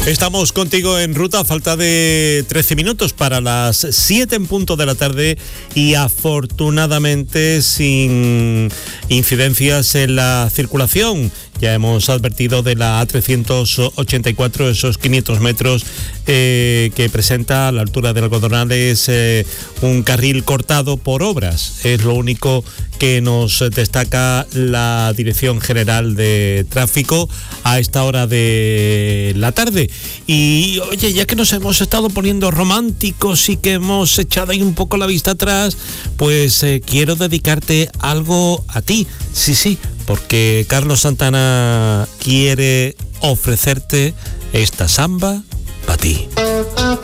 Estamos contigo en ruta, a falta de 13 minutos para las 7 en punto de la tarde y afortunadamente sin incidencias en la circulación. Ya hemos advertido de la A384, esos 500 metros que presenta a la altura del Algodonales un carril cortado por obras. Es lo único que nos destaca la Dirección General de Tráfico a esta hora de la tarde. Y oye, ya que nos hemos estado poniendo románticos y que hemos echado ahí un poco la vista atrás, pues quiero dedicarte algo a ti. Sí, porque Carlos Santana quiere ofrecerte esta samba para ti.